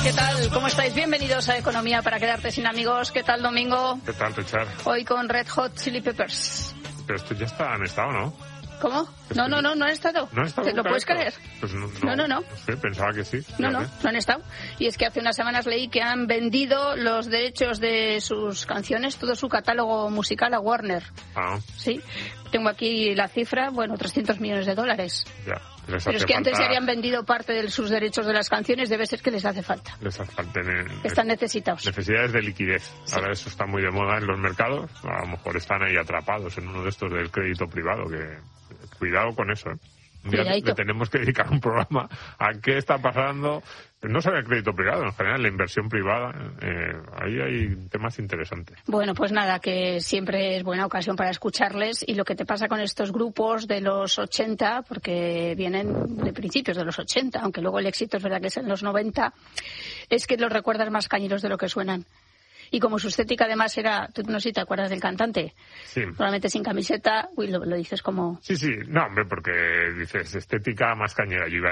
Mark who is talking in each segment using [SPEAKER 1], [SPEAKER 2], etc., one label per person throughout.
[SPEAKER 1] ¿Qué tal? ¿Cómo estáis? Bienvenidos a Economía para quedarte sin amigos. ¿Qué tal, Domingo?
[SPEAKER 2] ¿Qué tal, Richard?
[SPEAKER 1] Hoy con Red Hot Chili Peppers.
[SPEAKER 2] Pero estos ya han estado, ¿no?
[SPEAKER 1] ¿Cómo? No han estado.
[SPEAKER 2] ¿No han estado?
[SPEAKER 1] ¿Te lo puedes creer?
[SPEAKER 2] Pues no.
[SPEAKER 1] No
[SPEAKER 2] sé, pensaba que sí.
[SPEAKER 1] No han estado. Y es que hace unas semanas leí que han vendido los derechos de sus canciones, todo su catálogo musical a Warner.
[SPEAKER 2] Ah.
[SPEAKER 1] Sí. Tengo aquí la cifra, $300 millones.
[SPEAKER 2] Ya.
[SPEAKER 1] Pero es que antes ya habían vendido parte de sus derechos de las canciones, debe ser que les hace falta.
[SPEAKER 2] Les hace falta.
[SPEAKER 1] Están necesitados.
[SPEAKER 2] Necesidades de liquidez. Sí. Ahora eso está muy de moda en los mercados. A lo mejor están ahí atrapados en uno de estos del crédito privado. Cuidado con eso, ¿eh? Le tenemos que dedicar un programa a qué está pasando, no solo el crédito privado, en general la inversión privada. Ahí hay temas interesantes.
[SPEAKER 1] Bueno, pues nada, que siempre es buena ocasión para escucharles, y lo que te pasa con estos grupos de los 80, porque vienen de principios de los 80, aunque luego el éxito es verdad que es en los 90, es que los recuerdas más cañeros de lo que suenan. Y como su estética además era, tú no sé si te acuerdas del cantante,
[SPEAKER 2] sí,
[SPEAKER 1] probablemente sin camiseta, lo dices como...
[SPEAKER 2] Sí, no, hombre, porque dices estética más cañera. Yo iba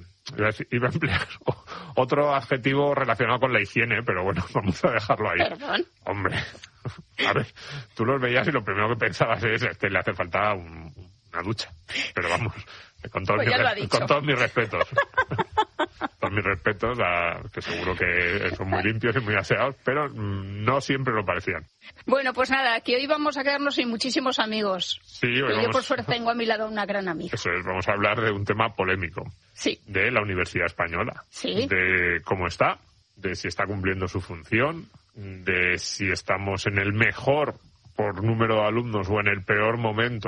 [SPEAKER 2] a emplear otro adjetivo relacionado con la higiene, pero bueno, vamos a dejarlo ahí.
[SPEAKER 1] ¿Perdón?
[SPEAKER 2] Hombre, a ver, tú los veías y lo primero que pensabas es que le hace falta una ducha. Pero vamos, con todos mis respetos. Con mis respetos, que seguro que son muy limpios y muy aseados, pero no siempre lo parecían.
[SPEAKER 1] Bueno, pues nada, que hoy vamos a quedarnos sin muchísimos amigos.
[SPEAKER 2] Sí,
[SPEAKER 1] yo por suerte tengo a mi lado una gran amiga.
[SPEAKER 2] Eso es, vamos a hablar de un tema polémico.
[SPEAKER 1] Sí.
[SPEAKER 2] De la Universidad Española.
[SPEAKER 1] Sí.
[SPEAKER 2] De cómo está, de si está cumpliendo su función, de si estamos en el mejor por número de alumnos o en el peor momento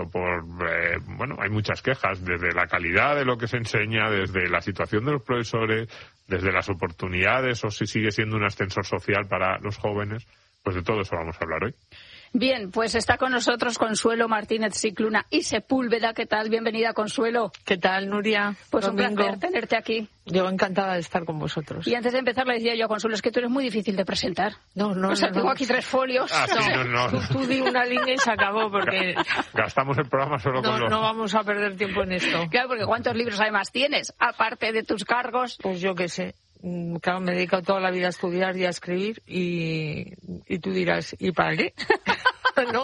[SPEAKER 2] hay muchas quejas desde la calidad de lo que se enseña, desde la situación de los profesores, desde las oportunidades o si sigue siendo un ascensor social para los jóvenes. Pues de todo eso vamos a hablar hoy.
[SPEAKER 1] Bien, pues está con nosotros Consuelo Martínez Cicluna y Sepúlveda. ¿Qué tal? Bienvenida, Consuelo.
[SPEAKER 3] ¿Qué tal, Nuria?
[SPEAKER 1] Pues
[SPEAKER 3] Domingo.
[SPEAKER 1] Un placer tenerte aquí.
[SPEAKER 3] Yo encantada de estar con vosotros.
[SPEAKER 1] Y antes de empezar le decía yo a Consuelo, es que tú eres muy difícil de presentar.
[SPEAKER 3] No.
[SPEAKER 1] Tengo aquí 3 folios.
[SPEAKER 2] No.
[SPEAKER 3] Tú di una línea y se acabó, porque...
[SPEAKER 2] Gastamos el programa solo con los...
[SPEAKER 3] No vamos a perder tiempo en esto.
[SPEAKER 1] Claro, porque ¿cuántos libros además tienes, aparte de tus cargos?
[SPEAKER 3] Pues yo qué sé. Claro, me he dedicado toda la vida a estudiar y a escribir y tú dirás, ¿y para qué? ¿No?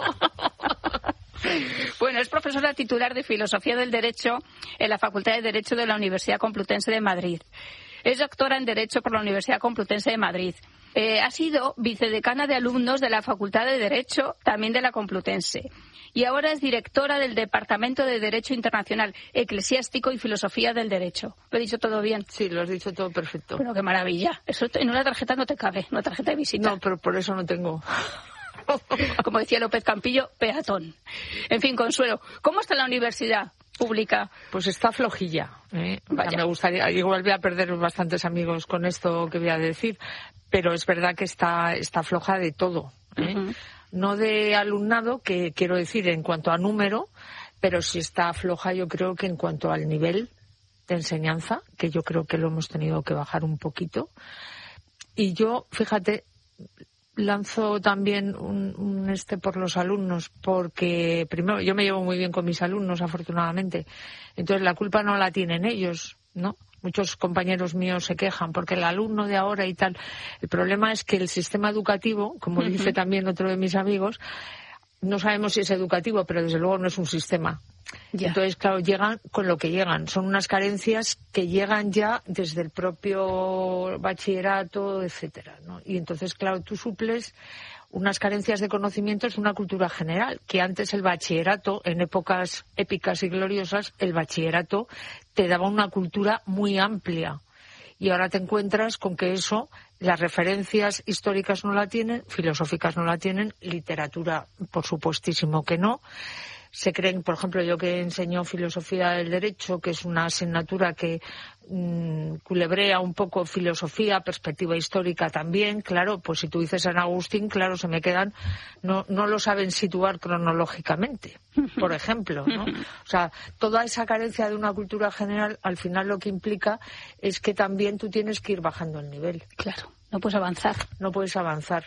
[SPEAKER 1] Bueno, es profesora titular de Filosofía del Derecho en la Facultad de Derecho de la Universidad Complutense de Madrid. Es doctora en Derecho por la Universidad Complutense de Madrid. Ha sido vicedecana de alumnos de la Facultad de Derecho, también de la Complutense. Y ahora es directora del Departamento de Derecho Internacional, Eclesiástico y Filosofía del Derecho. ¿Lo he dicho todo bien?
[SPEAKER 3] Sí, lo has dicho todo perfecto.
[SPEAKER 1] Bueno, qué maravilla. Eso en una tarjeta no te cabe, una tarjeta de visita.
[SPEAKER 3] No, pero por eso no tengo.
[SPEAKER 1] Como decía López Campillo, peatón. En fin, Consuelo, ¿cómo está la universidad pública?
[SPEAKER 3] Pues está flojilla. Me gustaría, igual voy a perder bastantes amigos con esto que voy a decir, pero es verdad que está floja de todo.
[SPEAKER 1] Uh-huh.
[SPEAKER 3] No de alumnado, que quiero decir en cuanto a número, pero sí está floja yo creo que en cuanto al nivel de enseñanza, que yo creo que lo hemos tenido que bajar un poquito. Y yo, fíjate, lanzo también un por los alumnos, porque primero yo me llevo muy bien con mis alumnos, afortunadamente. Entonces la culpa no la tienen ellos, ¿no? Muchos compañeros míos se quejan porque el alumno de ahora y tal. El problema es que el sistema educativo, como dice también otro de mis amigos, no sabemos si es educativo, pero desde luego no es un sistema.
[SPEAKER 1] Ya.
[SPEAKER 3] Entonces, claro, llegan con lo que llegan. Son unas carencias que llegan ya desde el propio bachillerato, etcétera, ¿no? Y entonces, claro, tú suples unas carencias de conocimientos, una cultura general, que antes el bachillerato, en épocas épicas y gloriosas, el bachillerato te daba una cultura muy amplia. Y ahora te encuentras con que eso, las referencias históricas no la tienen, filosóficas no la tienen, literatura, por supuestísimo que no. Se creen, por ejemplo, yo que enseño filosofía del derecho, que es una asignatura que culebrea un poco filosofía, perspectiva histórica también, claro, pues si tú dices San Agustín, claro, se me quedan, no lo saben situar cronológicamente, por ejemplo, ¿no? O sea, toda esa carencia de una cultura general, al final lo que implica es que también tú tienes que ir bajando el nivel.
[SPEAKER 1] Claro. No puedes avanzar.
[SPEAKER 3] No puedes avanzar.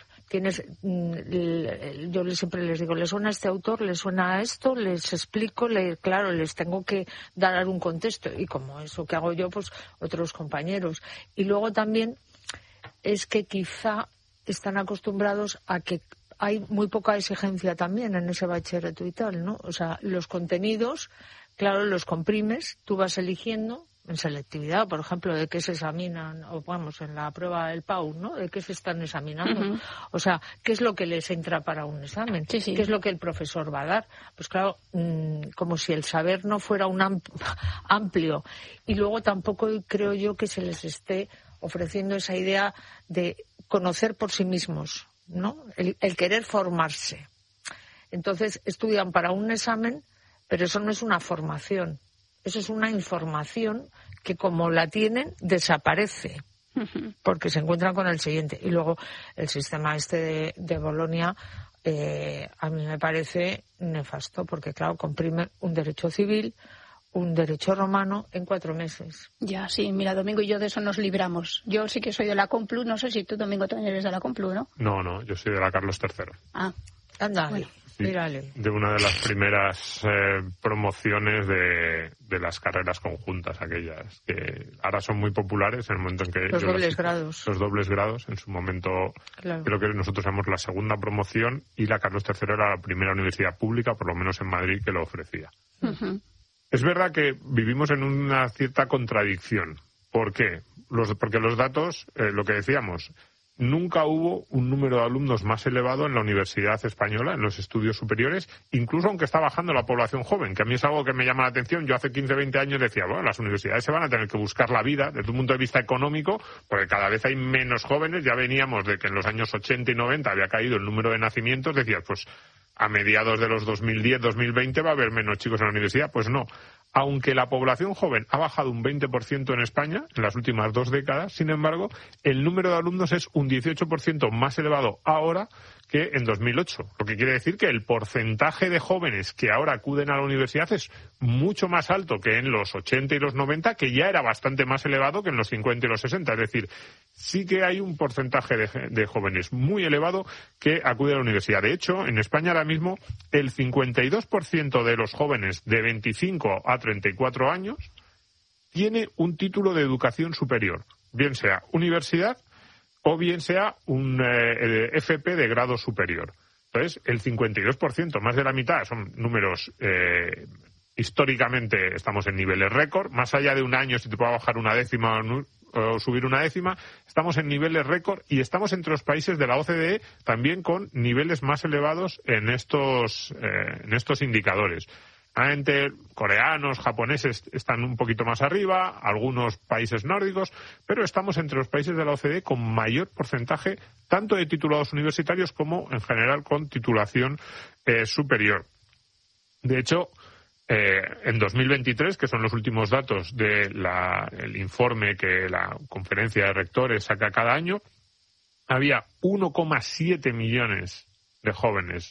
[SPEAKER 3] Yo siempre les digo, ¿les suena a este autor? ¿Les suena a esto? Les explico, claro, les tengo que dar un contexto. Y como eso que hago yo, pues otros compañeros. Y luego también es que quizá están acostumbrados a que hay muy poca exigencia también en ese bachillerato y tal, ¿no? O sea, los contenidos, claro, los comprimes, tú vas eligiendo en selectividad, por ejemplo, de qué se examinan, o vamos, en la prueba del PAU, ¿no? De qué se están examinando.
[SPEAKER 1] Uh-huh.
[SPEAKER 3] O sea, ¿qué es lo que les entra para un examen?
[SPEAKER 1] Sí, sí.
[SPEAKER 3] ¿Qué es lo que el profesor va a dar? Pues claro, como si el saber no fuera un amplio. Y luego tampoco creo yo que se les esté ofreciendo esa idea de conocer por sí mismos, ¿no? El querer formarse. Entonces, estudian para un examen, pero eso no es una formación. Eso es una información que, como la tienen, desaparece, porque se encuentran con el siguiente. Y luego el sistema de Bolonia a mí me parece nefasto, porque, claro, comprime un derecho civil, un derecho romano en 4 meses.
[SPEAKER 1] Ya, sí, mira, Domingo y yo de eso nos libramos. Yo sí que soy de la Complu, no sé si tú, Domingo, también eres de la Complu, ¿no?
[SPEAKER 2] No, yo soy de la Carlos III.
[SPEAKER 1] Ah,
[SPEAKER 3] anda,
[SPEAKER 1] bueno.
[SPEAKER 2] Sí,
[SPEAKER 3] mírale.
[SPEAKER 2] de una de las primeras promociones de las carreras conjuntas, aquellas que ahora son muy populares en el momento en que...
[SPEAKER 3] Los dobles grados.
[SPEAKER 2] Los dobles grados, en su momento,
[SPEAKER 3] claro.
[SPEAKER 2] Creo que nosotros éramos la segunda promoción y la Carlos III era la primera universidad pública, por lo menos en Madrid, que lo ofrecía.
[SPEAKER 1] Uh-huh.
[SPEAKER 2] Es verdad que vivimos en una cierta contradicción. ¿Por qué? Porque los datos, lo que decíamos... Nunca hubo un número de alumnos más elevado en la Universidad Española, en los estudios superiores, incluso aunque está bajando la población joven, que a mí es algo que me llama la atención. Yo hace 15, 20 años decía, bueno, las universidades se van a tener que buscar la vida desde un punto de vista económico, porque cada vez hay menos jóvenes. Ya veníamos de que en los años 80 y 90 había caído el número de nacimientos. Decías, pues a mediados de los 2010, 2020 va a haber menos chicos en la universidad. Pues no. Aunque la población joven ha bajado un 20% en España en las últimas 2 décadas, sin embargo, el número de alumnos es un 18% más elevado ahora que en 2008. Lo que quiere decir que el porcentaje de jóvenes que ahora acuden a la universidad es mucho más alto que en los 80 y los 90, que ya era bastante más elevado que en los 50 y los 60. Es decir, sí que hay un porcentaje de jóvenes muy elevado que acude a la universidad. De hecho, en España ahora mismo el 52% de los jóvenes de 25 a 34 años tiene un título de educación superior, bien sea universidad o bien sea un FP de grado superior. Entonces, el 52%, más de la mitad, son números históricamente estamos en niveles récord. Más allá de un año, si te puedo bajar una décima o subir una décima, estamos en niveles récord y estamos entre los países de la OCDE también con niveles más elevados en estos indicadores. Realmente coreanos, japoneses están un poquito más arriba, algunos países nórdicos, pero estamos entre los países de la OCDE con mayor porcentaje tanto de titulados universitarios como en general con titulación superior. De hecho, en 2023, que son los últimos datos del informe que la conferencia de rectores saca cada año, había 1,7 millones de jóvenes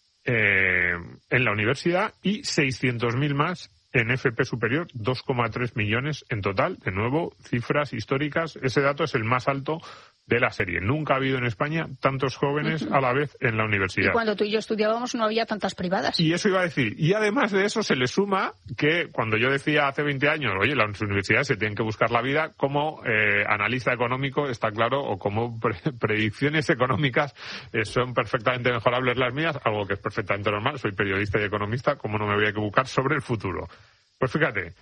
[SPEAKER 2] en la universidad y 600.000 más en FP superior, 2,3 millones en total. De nuevo, cifras históricas. Ese dato es el más alto de la serie. Nunca ha habido en España tantos jóvenes a la vez en la universidad.
[SPEAKER 1] Y cuando tú y yo estudiábamos no había tantas privadas.
[SPEAKER 2] Y eso iba a decir. Y además de eso se le suma que cuando yo decía hace 20 años, oye, las universidades se tienen que buscar la vida, como analista económico está claro, o como predicciones económicas son perfectamente mejorables las mías, algo que es perfectamente normal. Soy periodista y economista, ¿cómo no me voy a equivocar sobre el futuro? Pues fíjate,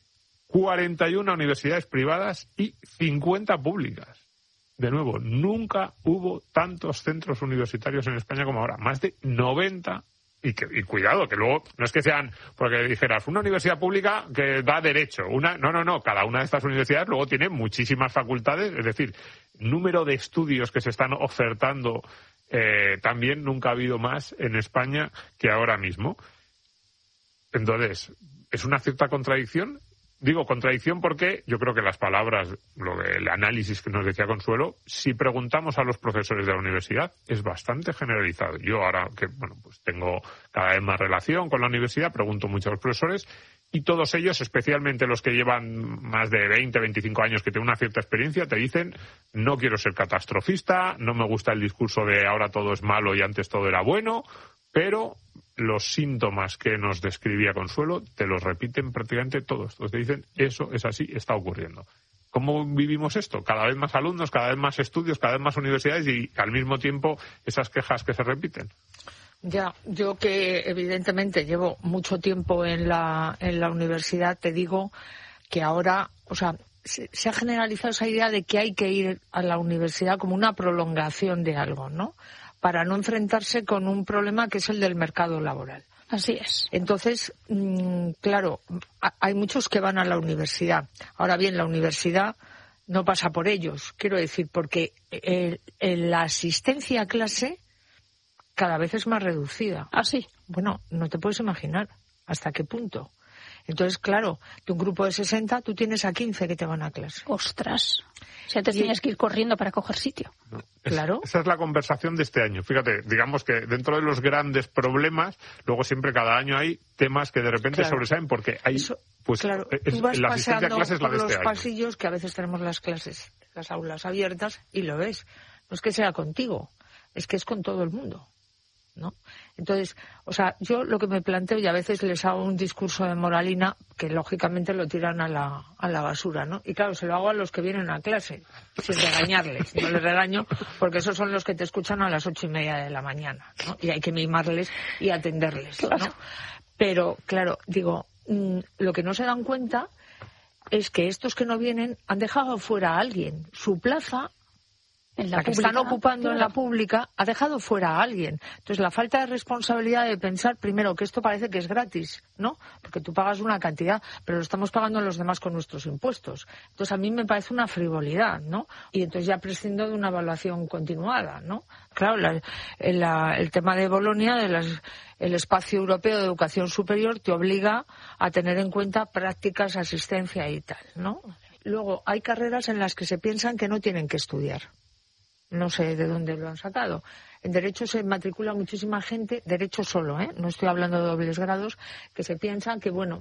[SPEAKER 2] 41 universidades privadas y 50 públicas. De nuevo, nunca hubo tantos centros universitarios en España como ahora. Más de 90. Y cuidado, que luego no es que sean, porque dijeras, una universidad pública que da derecho. No. Cada una de estas universidades luego tiene muchísimas facultades. Es decir, número de estudios que se están ofertando también nunca ha habido más en España que ahora mismo. Entonces, es una cierta contradicción. Digo contradicción porque yo creo que las palabras, el análisis que nos decía Consuelo, si preguntamos a los profesores de la universidad, es bastante generalizado. Yo ahora que pues tengo cada vez más relación con la universidad, pregunto mucho a los profesores y todos ellos, especialmente los que llevan más de 20, 25 años, que tienen una cierta experiencia, te dicen, no quiero ser catastrofista, no me gusta el discurso de ahora todo es malo y antes todo era bueno, pero los síntomas que nos describía Consuelo te los repiten prácticamente todos. Entonces te dicen, eso es así, está ocurriendo. ¿Cómo vivimos esto? Cada vez más alumnos, cada vez más estudios, cada vez más universidades y al mismo tiempo esas quejas que se repiten.
[SPEAKER 3] Ya, yo que evidentemente llevo mucho tiempo en la universidad, te digo que ahora, o sea, se ha generalizado esa idea de que hay que ir a la universidad como una prolongación de algo, ¿no? Para no enfrentarse con un problema que es el del mercado laboral.
[SPEAKER 1] Así es. Entonces,
[SPEAKER 3] claro, hay muchos que van a la universidad. Ahora bien, la universidad no pasa por ellos, quiero decir, porque la asistencia a clase cada vez es más reducida.
[SPEAKER 1] ¿Ah, sí?
[SPEAKER 3] Bueno, no te puedes imaginar hasta qué punto. Entonces, claro, de un grupo de 60, tú tienes a 15 que te van a clase.
[SPEAKER 1] ¡Ostras! O sea, antes tenías que ir corriendo para coger sitio.
[SPEAKER 2] No,
[SPEAKER 3] claro.
[SPEAKER 2] Esa es la conversación de este año. Fíjate, digamos que dentro de los grandes problemas, luego siempre cada año hay temas que de repente sobresalen porque hay...
[SPEAKER 3] Eso,
[SPEAKER 2] pues
[SPEAKER 3] claro,
[SPEAKER 2] tú vas
[SPEAKER 3] la asistencia a clases es la de este año. Por los pasillos, que a veces tenemos las clases, las aulas abiertas, y lo ves. No es que sea contigo, es que es con todo el mundo, ¿no? Entonces, o sea, yo lo que me planteo, y a veces les hago un discurso de moralina, que lógicamente lo tiran a la basura, ¿no? Y claro, se lo hago a los que vienen a clase, sin regañarles. No les regaño, porque esos son los que te escuchan a las 8:30 de la mañana, ¿no? Y hay que mimarles y atenderles, ¿no? Claro. Pero, claro, digo, lo que no se dan cuenta es que estos que no vienen han dejado fuera a alguien. Su plaza, la que están ocupando en la pública, ha dejado fuera a alguien. Entonces, la falta de responsabilidad de pensar, primero, que esto parece que es gratis, ¿no? Porque tú pagas una cantidad, pero lo estamos pagando los demás con nuestros impuestos. Entonces, a mí me parece una frivolidad, ¿no? Y entonces ya prescindo de una evaluación continuada, ¿no? Claro, el tema de Bolonia, el espacio europeo de educación superior, te obliga a tener en cuenta prácticas, asistencia y tal, ¿no? Luego, hay carreras en las que se piensan que no tienen que estudiar. No sé de dónde lo han sacado. En Derecho se matricula muchísima gente, Derecho solo, no estoy hablando de dobles grados, que se piensan que, bueno,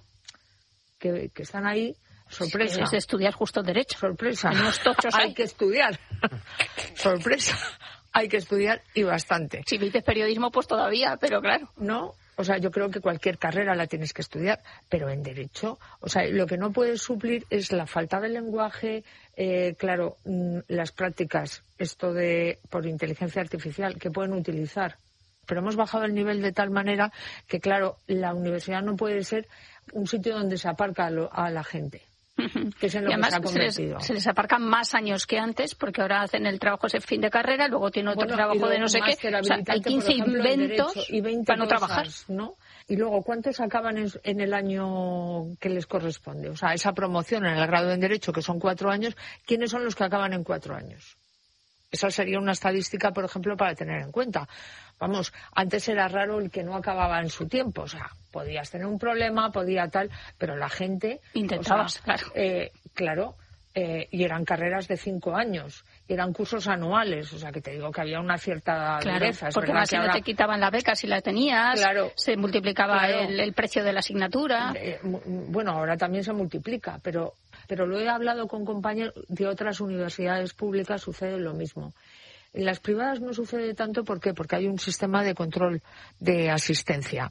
[SPEAKER 3] que están ahí, sorpresa.
[SPEAKER 1] Es de estudiar justo Derecho.
[SPEAKER 3] Sorpresa.
[SPEAKER 1] Unos tochos ahí.
[SPEAKER 3] Hay que estudiar. Sorpresa. Hay que estudiar y bastante.
[SPEAKER 1] Si dices periodismo, pues todavía, pero claro.
[SPEAKER 3] No. O sea, yo creo que cualquier carrera la tienes que estudiar, pero en Derecho, o sea, lo que no puedes suplir es la falta de lenguaje, claro, las prácticas, esto de por inteligencia artificial, que pueden utilizar. Pero hemos bajado el nivel de tal manera que, claro, la universidad no puede ser un sitio donde se aparca a la gente. Que es en lo
[SPEAKER 1] y además
[SPEAKER 3] que se ha convertido.
[SPEAKER 1] Se les aparcan más años que antes, porque ahora hacen el trabajo ese fin de carrera, luego tienen otro trabajo de no sé qué. O sea, hay 15 inventos
[SPEAKER 3] y 20
[SPEAKER 1] para no
[SPEAKER 3] cosas,
[SPEAKER 1] trabajar,
[SPEAKER 3] ¿no? Y luego, ¿cuántos acaban en el año que les corresponde? O sea, esa promoción en el grado en Derecho, que son 4 años, ¿quiénes son los que acaban en 4 años? Esa sería una estadística, por ejemplo, para tener en cuenta. Vamos, antes era raro el que no acababa en su tiempo. O sea, podías tener un problema, podía tal, pero la gente...
[SPEAKER 1] Intentabas, claro.
[SPEAKER 3] Claro, y eran carreras de 5 años, y eran cursos anuales. O sea, que te digo que había una cierta dureza.
[SPEAKER 1] Porque más si no te quitaban la beca si la tenías,
[SPEAKER 3] claro,
[SPEAKER 1] se multiplicaba el precio de la asignatura.
[SPEAKER 3] Bueno, ahora también se multiplica, pero lo he hablado con compañeros de otras universidades públicas, sucede lo mismo. En las privadas no sucede tanto, ¿por qué? Porque hay un sistema de control de asistencia.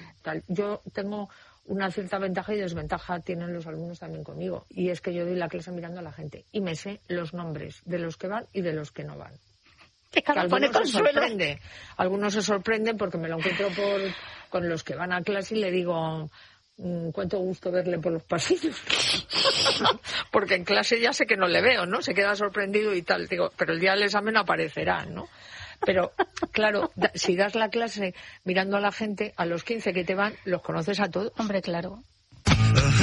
[SPEAKER 3] Yo tengo una cierta ventaja y desventaja, tienen los alumnos también conmigo, y es que yo doy la clase mirando a la gente y me sé los nombres de los que van y de los que no van. Algunos se sorprenden porque me lo encuentro con los que van a clase y le digo... cuánto gusto verle por los pasillos. Porque en clase ya sé que no le veo, ¿no? Se queda sorprendido y tal. Digo, pero el día del examen aparecerá, ¿no? Pero, claro, si das la clase mirando a la gente, a los 15 que te van, los conoces a todos.
[SPEAKER 1] Hombre, claro.